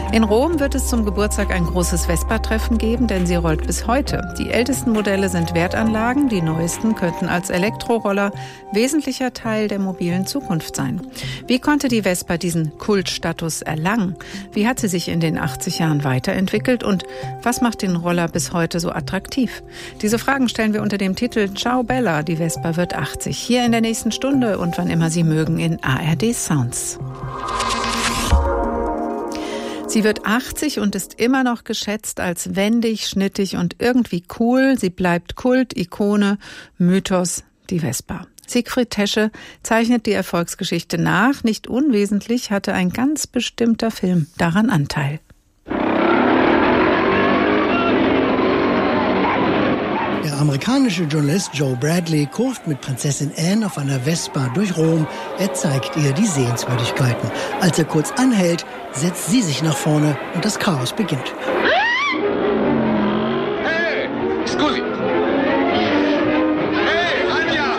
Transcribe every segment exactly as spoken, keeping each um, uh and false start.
In Rom wird es zum Geburtstag ein großes Vespa-Treffen geben, denn sie rollt bis heute. Die ältesten Modelle sind Wertanlagen, die neuesten könnten als Elektroroller wesentlicher Teil der mobilen Zukunft sein. Wie konnte die Vespa diesen Kultstatus erlangen? Wie hat sie sich in den achtzig Jahren weiterentwickelt und was macht den Roller bis heute so attraktiv? Diese Fragen stellen wir unter dem Titel Ciao Bella, die Vespa wird achtzig. Hier in der nächsten Stunde und wann immer Sie mögen in A R D Sounds. Sie wird achtzig und ist immer noch geschätzt als wendig, schnittig und irgendwie cool. Sie bleibt Kult, Ikone, Mythos, die Vespa. Siegfried Tesche zeichnet die Erfolgsgeschichte nach. Nicht unwesentlich hatte ein ganz bestimmter Film daran Anteil. Der amerikanische Journalist Joe Bradley kurft mit Prinzessin Anne auf einer Vespa durch Rom. Er zeigt ihr die Sehenswürdigkeiten. Als er kurz anhält, setzt sie sich nach vorne und das Chaos beginnt. Hey, scusi. Hey,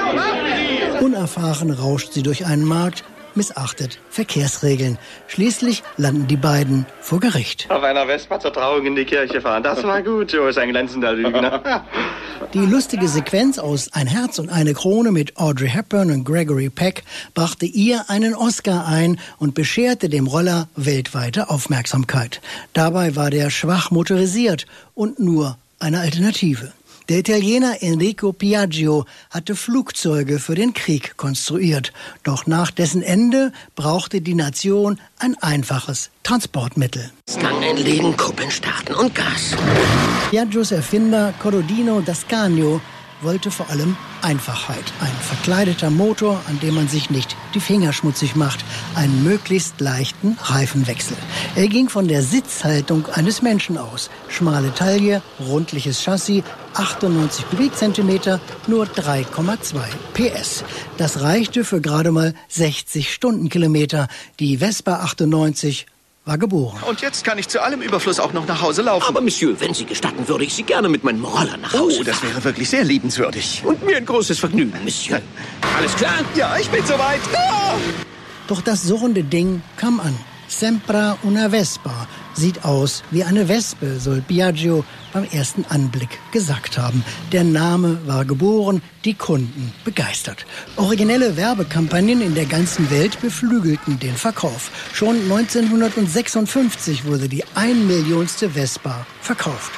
Anja, Unerfahren rauscht sie durch einen Markt, missachtet Verkehrsregeln. Schließlich landen die beiden vor Gericht. Auf einer Vespa zur Trauung in die Kirche fahren. Das war gut, Joe, ist ein glänzender Lügner. Die lustige Sequenz aus Ein Herz und eine Krone mit Audrey Hepburn und Gregory Peck brachte ihr einen Oscar ein und bescherte dem Roller weltweite Aufmerksamkeit. Dabei war der schwach motorisiert und nur eine Alternative. Der Italiener Enrico Piaggio hatte Flugzeuge für den Krieg konstruiert. Doch nach dessen Ende brauchte die Nation ein einfaches Transportmittel. Gang einlegen, Kuppeln starten und Gas. Piaggios Erfinder Corradino d'Ascanio wollte vor allem Einfachheit. Ein verkleideter Motor, an dem man sich nicht die Finger schmutzig macht. Einen möglichst leichten Reifenwechsel. Er ging von der Sitzhaltung eines Menschen aus. Schmale Taille, rundliches Chassis, achtundneunzig Kubikzentimeter, nur drei Komma zwei P S. Das reichte für gerade mal sechzig Stundenkilometer. Die Vespa achtundneunzig war geboren. Und jetzt kann ich zu allem Überfluss auch noch nach Hause laufen. Aber Monsieur, wenn Sie gestatten, würde ich Sie gerne mit meinem Roller nach Hause Oh, das fahren. wäre wirklich sehr liebenswürdig. Und mir ein großes Vergnügen, Monsieur. Alles klar? Ja, ich bin soweit. Ah! Doch das surrende Ding kam an. Sempra una Vespa. Sieht aus wie eine Wespe, soll Piaggio beim ersten Anblick gesagt haben. Der Name war geboren, die Kunden begeistert. Originelle Werbekampagnen in der ganzen Welt beflügelten den Verkauf. Schon neunzehnhundertsechsundfünfzig wurde die ein Millionste Vespa verkauft.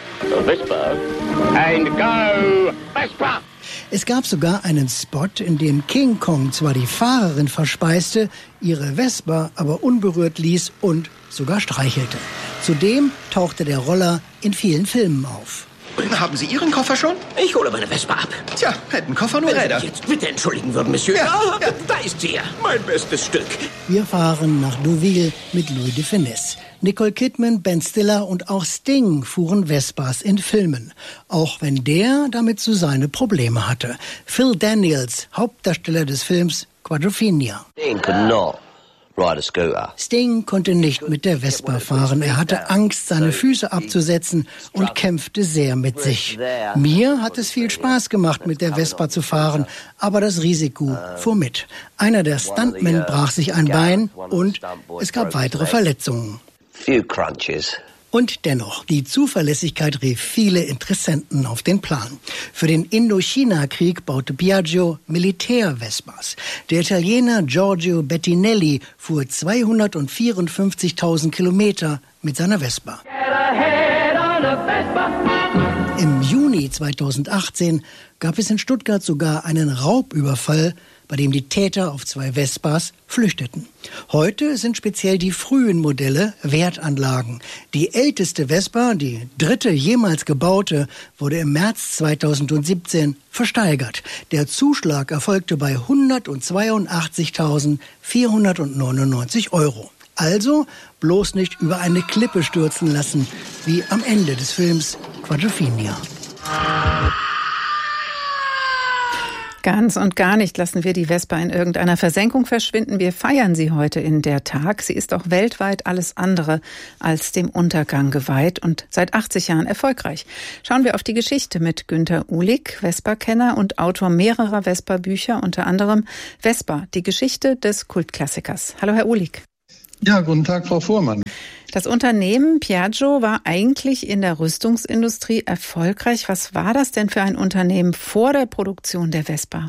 Vespa and go, Vespa! Es gab sogar einen Spot, in dem King Kong zwar die Fahrerin verspeiste, ihre Vespa aber unberührt ließ und sogar streichelte. Zudem tauchte der Roller in vielen Filmen auf. Haben Sie Ihren Koffer schon? Ich hole meine Vespa ab. Tja, hätten Koffer nur Wenn Sie Räder. mich jetzt bitte entschuldigen würden, Monsieur. Ja, ja. Da ist sie ja. Mein bestes Stück. Wir fahren nach Deauville mit Louis de Funès. Nicole Kidman, Ben Stiller und auch Sting fuhren Vespas in Filmen. Auch wenn der damit so seine Probleme hatte. Phil Daniels, Hauptdarsteller des Films Quadrophenia. Sting could not ride a scooter. Sting konnte nicht mit der Vespa fahren. Er hatte Angst, seine Füße abzusetzen und kämpfte sehr mit sich. Mir hat es viel Spaß gemacht, mit der Vespa zu fahren, aber das Risiko fuhr mit. Einer der Stuntmen brach sich ein Bein und es gab weitere Verletzungen. Few crunches. Und dennoch, die Zuverlässigkeit rief viele Interessenten auf den Plan. Für den Indochina-Krieg baute Piaggio Militär-Vespas. Der Italiener Giorgio Bettinelli fuhr zweihundertvierundfünfzigtausend Kilometer mit seiner Vespa. Im Juni zweitausendachtzehn gab es in Stuttgart sogar einen Raubüberfall, bei dem die Täter auf zwei Vespas flüchteten. Heute sind speziell die frühen Modelle Wertanlagen. Die älteste Vespa, die dritte jemals gebaute, wurde im März zweitausendsiebzehn versteigert. Der Zuschlag erfolgte bei hundertzweiundachtzigtausendvierhundertneunundneunzig Euro. Also bloß nicht über eine Klippe stürzen lassen, wie am Ende des Films Quadrophenia. Ganz und gar nicht lassen wir die Vespa in irgendeiner Versenkung verschwinden. Wir feiern sie heute in der Tag. Sie ist auch weltweit alles andere als dem Untergang geweiht und seit achtzig Jahren erfolgreich. Schauen wir auf die Geschichte mit Günter Uhlig, Vespa-Kenner und Autor mehrerer Vespa-Bücher, unter anderem Vespa, die Geschichte des Kultklassikers. Hallo, Herr Uhlig. Ja, guten Tag, Frau Fuhrmann. Das Unternehmen Piaggio war eigentlich in der Rüstungsindustrie erfolgreich. Was war das denn für ein Unternehmen vor der Produktion der Vespa?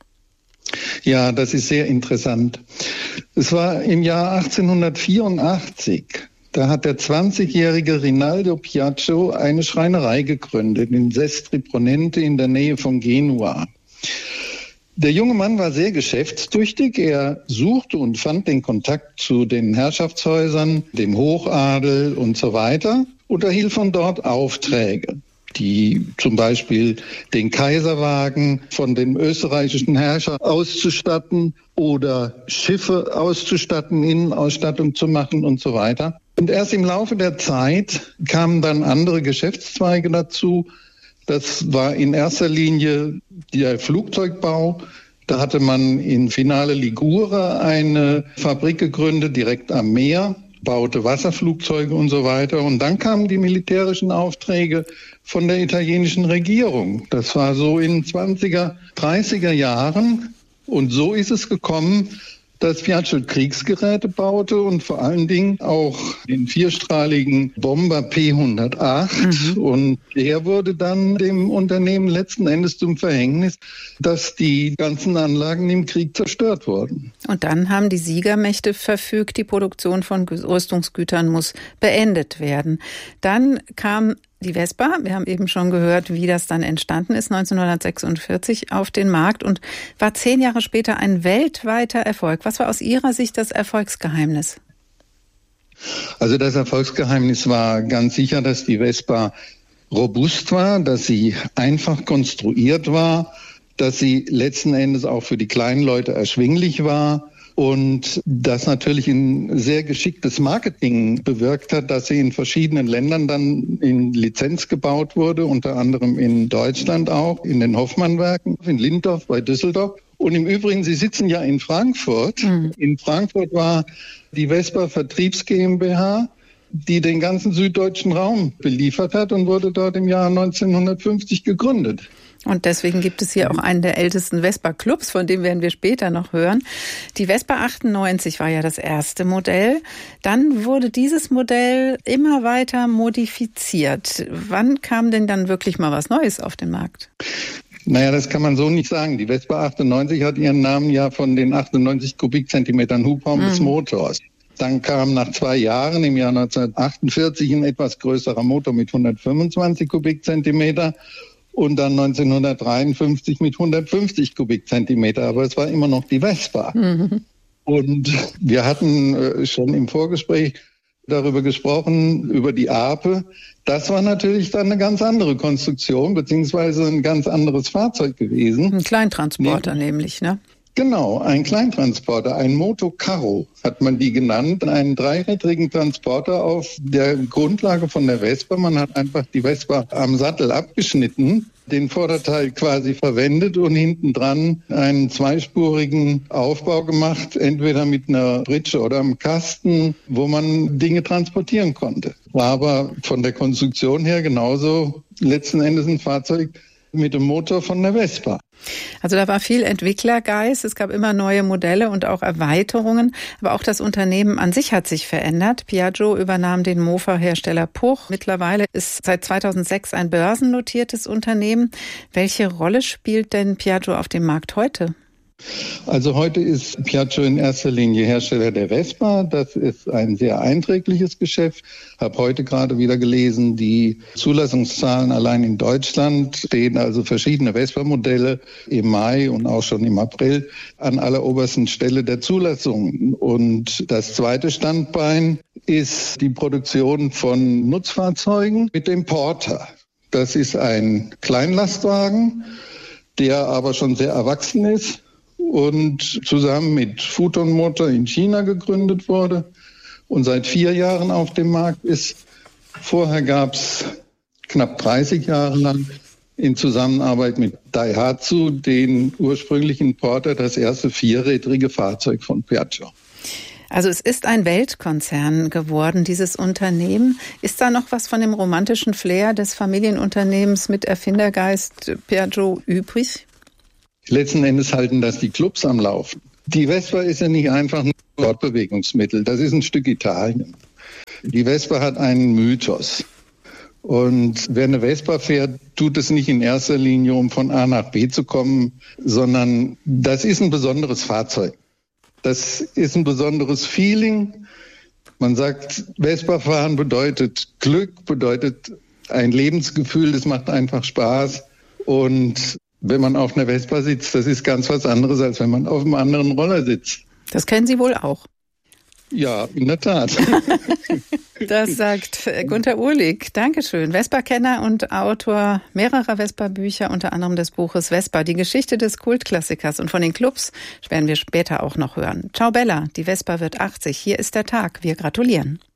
Ja, das ist sehr interessant. Es war im Jahr achtzehnhundertvierundachtzig. Da hat der zwanzigjährige Rinaldo Piaggio eine Schreinerei gegründet in Sestri Ponente in der Nähe von Genua. Der junge Mann war sehr geschäftstüchtig. Er suchte und fand den Kontakt zu den Herrschaftshäusern, dem Hochadel und so weiter und erhielt von dort Aufträge, die zum Beispiel den Kaiserwagen von dem österreichischen Herrscher auszustatten oder Schiffe auszustatten, Innenausstattung zu machen und so weiter. Und erst im Laufe der Zeit kamen dann andere Geschäftszweige dazu. Das war in erster Linie der Flugzeugbau. Da hatte man in Finale Ligure eine Fabrik gegründet, direkt am Meer, baute Wasserflugzeuge und so weiter. Und dann kamen die militärischen Aufträge von der italienischen Regierung. Das war so in zwanziger, dreißiger Jahren. Und so ist es gekommen, dass Piaggio Kriegsgeräte baute und vor allen Dingen auch den vierstrahligen Bomber P hundertacht. Mhm. Und der wurde dann dem Unternehmen letzten Endes zum Verhängnis, dass die ganzen Anlagen im Krieg zerstört wurden. Und dann haben die Siegermächte verfügt, die Produktion von Rüstungsgütern muss beendet werden. Dann kam die Vespa, wir haben eben schon gehört, wie das dann entstanden ist, neunzehnhundertsechsundvierzig auf den Markt und war zehn Jahre später ein weltweiter Erfolg. Was war aus Ihrer Sicht das Erfolgsgeheimnis? Also das Erfolgsgeheimnis war ganz sicher, dass die Vespa robust war, dass sie einfach konstruiert war, dass sie letzten Endes auch für die kleinen Leute erschwinglich war. Und das natürlich ein sehr geschicktes Marketing bewirkt hat, dass sie in verschiedenen Ländern dann in Lizenz gebaut wurde, unter anderem in Deutschland auch, in den Hoffmann-Werken, in Lindorf bei Düsseldorf. Und im Übrigen, Sie sitzen ja in Frankfurt. Mhm. In Frankfurt war die Vespa Vertriebs GmbH, die den ganzen süddeutschen Raum beliefert hat und wurde dort im Jahr neunzehnhundertfünfzig gegründet. Und deswegen gibt es hier auch einen der ältesten Vespa-Clubs, von dem werden wir später noch hören. Die Vespa achtundneunzig war ja das erste Modell. Dann wurde dieses Modell immer weiter modifiziert. Wann kam denn dann wirklich mal was Neues auf den Markt? Naja, das kann man so nicht sagen. Die Vespa achtundneunzig hat ihren Namen ja von den achtundneunzig Kubikzentimetern Hubraum mhm. des Motors. Dann kam nach zwei Jahren im Jahr neunzehnhundertachtundvierzig ein etwas größerer Motor mit hundertfünfundzwanzig Kubikzentimeter. Und dann neunzehnhundertdreiundfünfzig mit hundertfünfzig Kubikzentimeter. Aber es war immer noch die Vespa. Mhm. Und wir hatten äh, schon im Vorgespräch darüber gesprochen, über die Ape. Das war natürlich dann eine ganz andere Konstruktion, beziehungsweise ein ganz anderes Fahrzeug gewesen. Ein Kleintransporter nee. nämlich, ne? Genau, ein Kleintransporter, ein Motocarro hat man die genannt, einen dreirädrigen Transporter auf der Grundlage von der Vespa. Man hat einfach die Vespa am Sattel abgeschnitten, den Vorderteil quasi verwendet und hinten dran einen zweispurigen Aufbau gemacht, entweder mit einer Pritsche oder einem Kasten, wo man Dinge transportieren konnte. War aber von der Konstruktion her genauso letzten Endes ein Fahrzeug mit dem Motor von der Vespa. Also da war viel Entwicklergeist, es gab immer neue Modelle und auch Erweiterungen, aber auch das Unternehmen an sich hat sich verändert. Piaggio übernahm den Mofa-Hersteller Puch. Mittlerweile ist seit zweitausendsechs ein börsennotiertes Unternehmen. Welche Rolle spielt denn Piaggio auf dem Markt heute? Also heute ist Piaggio in erster Linie Hersteller der Vespa. Das ist ein sehr einträgliches Geschäft. Ich habe heute gerade wieder gelesen, die Zulassungszahlen allein in Deutschland stehen also verschiedene Vespa-Modelle im Mai und auch schon im April an allerobersten Stelle der Zulassung. Und das zweite Standbein ist die Produktion von Nutzfahrzeugen mit dem Porter. Das ist ein Kleinlastwagen, der aber schon sehr erwachsen ist und zusammen mit Futon Motor in China gegründet wurde und seit vier Jahren auf dem Markt ist. Vorher gab es knapp dreißig Jahre lang in Zusammenarbeit mit Daihatsu den ursprünglichen Porter, das erste vierrädrige Fahrzeug von Piaggio. Also es ist ein Weltkonzern geworden, dieses Unternehmen. Ist da noch was von dem romantischen Flair des Familienunternehmens mit Erfindergeist Piaggio übrig? Letzten Endes halten das die Clubs am Laufen. Die Vespa ist ja nicht einfach ein Fortbewegungsmittel, das ist ein Stück Italien. Die Vespa hat einen Mythos. Und wer eine Vespa fährt, tut es nicht in erster Linie, um von A nach B zu kommen, sondern das ist ein besonderes Fahrzeug. Das ist ein besonderes Feeling. Man sagt, Vespa fahren bedeutet Glück, bedeutet ein Lebensgefühl, das macht einfach Spaß. Und wenn man auf einer Vespa sitzt, das ist ganz was anderes, als wenn man auf einem anderen Roller sitzt. Das kennen Sie wohl auch. Ja, in der Tat. Das sagt Gunter Uhlig. Dankeschön. Vespa-Kenner und Autor mehrerer Vespa-Bücher, unter anderem des Buches Vespa, die Geschichte des Kultklassikers. Und von den Clubs werden wir später auch noch hören. Ciao Bella, die Vespa wird achtzig. Hier ist der Tag. Wir gratulieren.